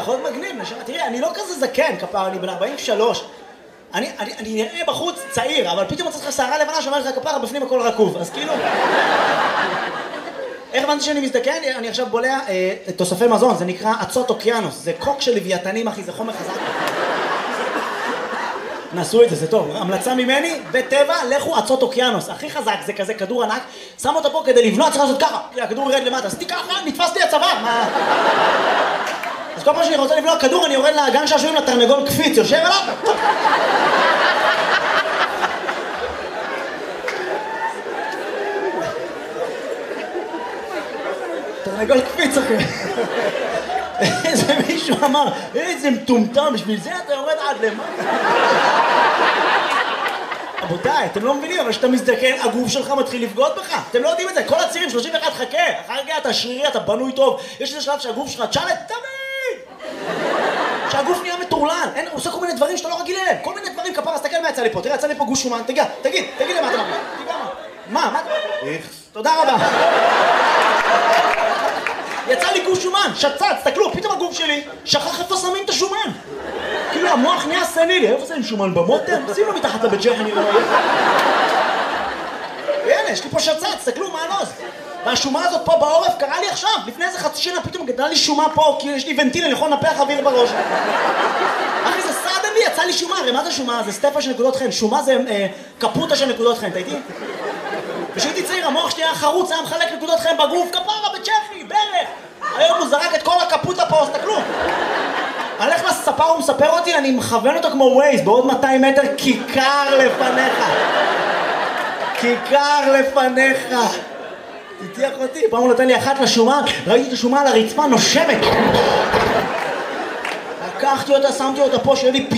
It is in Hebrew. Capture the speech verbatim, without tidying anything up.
יכול להיות מגניב, נשמה. תראה, אני לא כזה זקן, כפר, אני בן ארבעים ושלוש. אני, אני, אני נראה בחוץ צעיר, אבל פתאום מצאת לך שערה לבנה שאומר לך כפרה, בפנים הכל רקוב, אז כאילו... איך הבנתי שאני מזדקן? אני עכשיו בולע אה, תוספי מזון, זה נקרא עצות אוקיינוס, זה קוק של לוויתנים, אחי, זה חומר חזק. נסו את זה, זה טוב. המלצה ממני, בטבע, לכו עצות אוקיינוס. הכי חזק, זה כזה כדור ענק, שם אותה פה כדי לבנות, צריך לעשות ככה. הכדור ירד למטה, עשיתי ככה, נתפס לי הצוואר. מה? אז כל פעם שאני רוצה לבלוע כדור, אני יורד לגן שעשועים לתרנגול קפיץ, יושב עליו. תרנגול קפיץ, אחי. איזה מישהו אמר, איזה מטומטם, בשביל זה אתה יורד עד למטה. רבותיי, אתם לא מבינים, אבל כשאתה מזדקן, הגוף שלך מתחיל לבגוד בך. אתם לא יודעים את זה, כל הצעירים, שלושים ואחת, חכה. אחר כך אתה שרירי, אתה בנוי טוב. יש איזה שלב שהגוף שלך, תשאל את תמיד! שהגוף נהיה מטורלן. אין, הוא עושה כל מיני דברים שאתה לא רגיל אליהם. כל מיני דברים, כפרה, אז תקל מה יצא לי פה. תראה, יצא לי פה גוש שומן, תגיע, תגיד, תגיד למה אתה מרגיש. תגיד מה? מה? מה? תודה רבה. יצא לי גוש שומן, שצץ, תסתכלו, פתאום הגוף שלי שכח איפה שמים את השומן. כאילו המוח נהיה סנילי, איפה שמים שומן במוטר? שים לו מתחת לבית ג'חי נראה. והנה, יש לי פה שצץ, תסתכלו מה הנוז. והשומה הזאת פה בעורף קרה לי עכשיו, לפני איזה חצי שנה פתאום גדלה לי שומה פה, כי יש לי ונטיל, אני יכול לנפח אוויר בראש. אחי, זה סעדן לי, יצא לי שומה, הרי מה זה שומה? זה סטפה של נקודות חן, שומה זה אה, קפוטה של נקודות חן, אתה איתי? כשהייתי צעיר, המוח שלי היה חרוץ, היה מחלק נקודות חן בגוף, כפרה, בצ'כי, ברך. היום הוא זרק את כל הקפוטה פה, אז תקלו. הלך לספר, הוא מספר אותי, אני מכוון אותו כמו ווייז, בעוד מאתיים מטר, כיכר לפניך. כיכר לפניך. תתיח אותי, פעם הוא נתן לי אחת לשומה, ראיתי את השומה על הרצפה, נושמת. לקחתי אותה, שמתי אותה פה, שיהיה לי